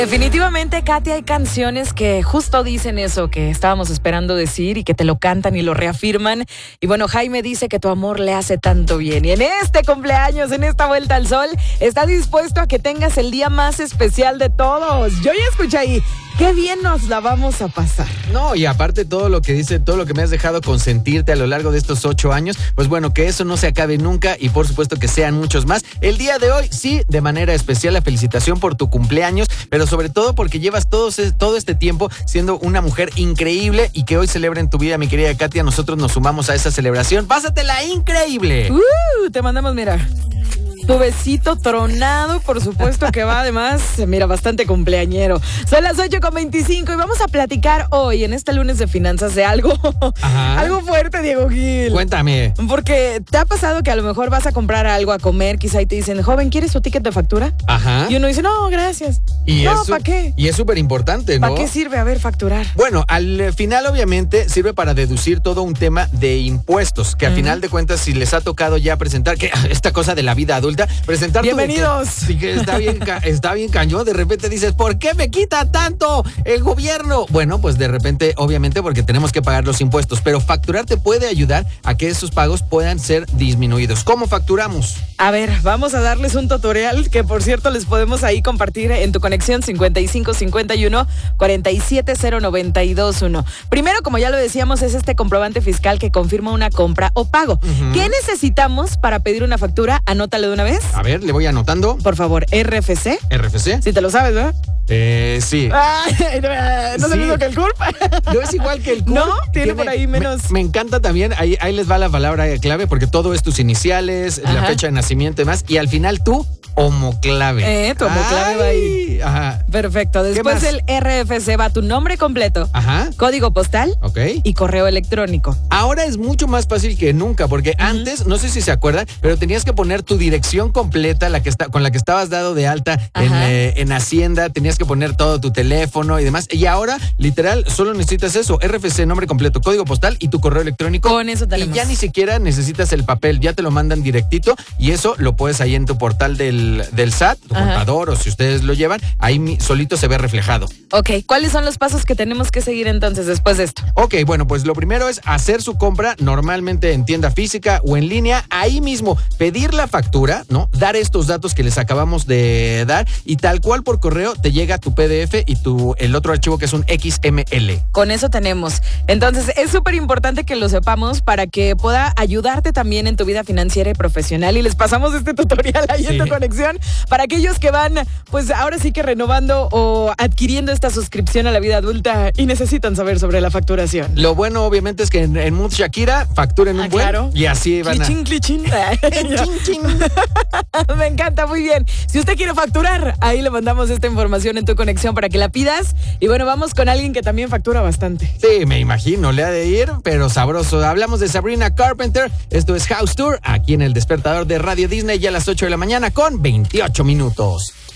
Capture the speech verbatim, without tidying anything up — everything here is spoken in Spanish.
Definitivamente, Katy, hay canciones que justo dicen eso que estábamos esperando decir y que te lo cantan y lo reafirman. Y bueno, Jaime dice que tu amor le hace tanto bien. Y en este cumpleaños, en esta vuelta al sol, está dispuesto a que tengas el día más especial de todos. Yo ya escuché ahí. Qué bien nos la vamos a pasar. No, y aparte todo lo que dice, todo lo que me has dejado consentirte a lo largo de estos ocho años, pues bueno, que eso no se acabe nunca y por supuesto que sean muchos más. El día de hoy, sí, de manera especial, la felicitación por tu cumpleaños, pero sobre todo porque llevas todo, todo este tiempo siendo una mujer increíble y que hoy celebra en tu vida, mi querida Katia. Nosotros nos sumamos a esa celebración. ¡Pásatela increíble! Uh, te mandamos, mira, tu besito tronado, por supuesto que va además, mira, bastante cumpleañero. Son las ocho con veinticinco y vamos a platicar hoy, en este lunes de finanzas, de algo, Ajá. algo fuerte, Diego Gil. Cuéntame. Porque te ha pasado que a lo mejor vas a comprar algo a comer, quizá y te dicen, joven, ¿quieres tu ticket de factura? Ajá. Y uno dice, no, gracias. Y no, es, ¿para qué? Y es súper importante, ¿no? ¿Para qué sirve? A ver, facturar. Bueno, al final obviamente sirve para deducir todo un tema de impuestos, que al uh-huh. final de cuentas, si les ha tocado ya presentar, que esta cosa de la vida adulta, presentar bienvenidos. Tu, que, que está bien, está bien cañón, de repente dices, ¿por qué me quita tanto el gobierno? Bueno, pues de repente, obviamente, porque tenemos que pagar los impuestos, pero facturar te puede ayudar a que esos pagos puedan ser disminuidos. ¿Cómo facturamos? A ver, vamos a darles un tutorial que, por cierto, les podemos ahí compartir en tu conexión cincuenta y cinco cincuenta y uno cuarenta y siete cero noventa y dos uno. Primero, como ya lo decíamos, es este comprobante fiscal que confirma una compra o pago. Uh-huh. ¿Qué necesitamos para pedir una factura? Anótalo de una vez. A ver, le voy anotando. Por favor, R F C. ¿R F C? Si te lo sabes, ¿verdad? Eh, sí. Ay, no es sí. lo mismo que el C U R P. No es igual que el C U R P. No, tiene, tiene por ahí menos. Me, me encanta también, ahí, ahí les va la palabra clave, porque todo es tus iniciales, Ajá. la fecha de nacimiento y demás, y al final tú, homoclave. Eh, tu homoclave va ahí. Ajá. Perfecto. Después del R F C va tu nombre completo, Ajá. código postal Ok. y correo electrónico. Ahora es mucho más fácil que nunca, porque uh-huh. antes, no sé si se acuerdan, pero tenías que poner tu dirección completa, la que está, con la que estabas dado de alta en, eh, en Hacienda, tenías que poner todo tu teléfono y demás. Y ahora, literal, solo necesitas eso, R F C, nombre completo, código postal y tu correo electrónico. Con eso tenemos. Y ya ni siquiera necesitas el papel, ya te lo mandan directito y eso lo puedes ahí en tu portal del, del S A T, tu Ajá. contador, o si ustedes lo llevan, ahí solito se ve reflejado. Ok, ¿cuáles son los pasos que tenemos que seguir entonces después de esto? Ok, bueno, pues lo primero es hacer su compra normalmente en tienda física o en línea, ahí mismo pedir la factura, ¿no? Dar estos datos que les acabamos de dar y tal cual por correo te llega tu P D F y tu el otro archivo que es un X M L. Con eso tenemos. Entonces es súper importante que lo sepamos para que pueda ayudarte también en tu vida financiera y profesional, y les pasamos este tutorial ahí sí. en tu conexión para aquellos que van, pues ahora sí que renovando o adquiriendo esta suscripción a la vida adulta y necesitan saber sobre la facturación. Lo bueno obviamente es que en, en Mood Shakira facturen un ah, buen claro. y así van clichín, a... clichín. Chin, chin. Me encanta, muy bien. Si usted quiere facturar, ahí le mandamos esta información en tu conexión para que la pidas. Y bueno, vamos con alguien que también factura bastante. Sí, me imagino, le ha de ir, pero sabroso. Hablamos de Sabrina Carpenter. Esto es House Tour, aquí en el Despertador de Radio Disney, ya a las ocho de la mañana con veintiocho minutos.